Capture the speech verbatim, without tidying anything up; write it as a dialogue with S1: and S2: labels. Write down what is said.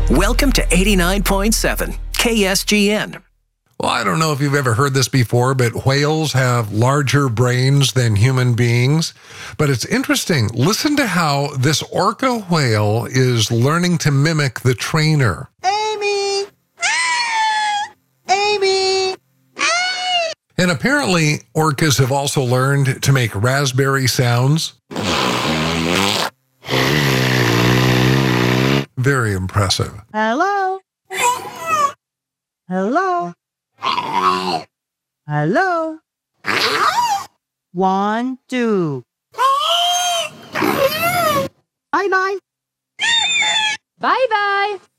S1: Welcome to eighty-nine point seven K S G N.
S2: Well, I don't know if you've ever heard this before, but whales have larger brains than human beings. But it's interesting. Listen to how this orca whale is learning to mimic the trainer.
S3: Amy! Amy!
S2: And apparently, orcas have also learned to make raspberry sounds. Very impressive.
S3: Hello? Hello? Hello? One, two. Bye-bye.
S4: Bye-bye.